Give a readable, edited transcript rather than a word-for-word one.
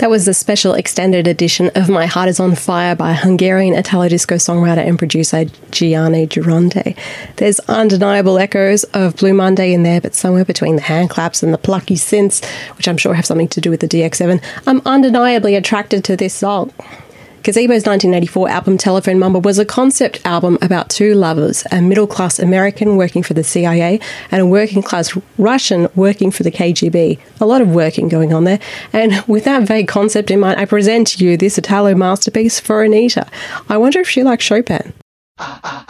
That was the special extended edition of My Heart is on Fire by Hungarian Italo-disco songwriter and producer Gianni Durante. There's undeniable echoes of Blue Monday in there, but somewhere between the hand claps and the plucky synths, which I'm sure have something to do with the DX7, I'm undeniably attracted to this song. Gazebo's 1984 album Telephone Mumble was a concept album about two lovers, a middle-class American working for the CIA and a working-class Russian working for the KGB. A lot of working going on there. And with that vague concept in mind, I present to you this Italo masterpiece for Anita. I wonder if she likes Chopin.